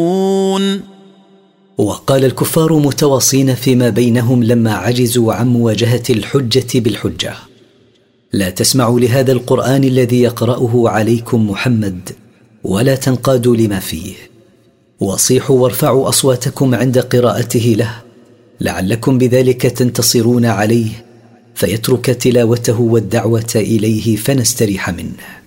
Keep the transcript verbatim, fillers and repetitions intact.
وقال الكفار متواصين فيما بينهم لما عجزوا عن مواجهة الحجة بالحجة: لا تسمعوا لهذا القرآن الذي يقرأه عليكم محمد ولا تنقادوا لما فيه، وصيحوا وارفعوا أصواتكم عند قراءته له، لعلكم بذلك تنتصرون عليه فيترك تلاوته والدعوة إليه فنستريح منه.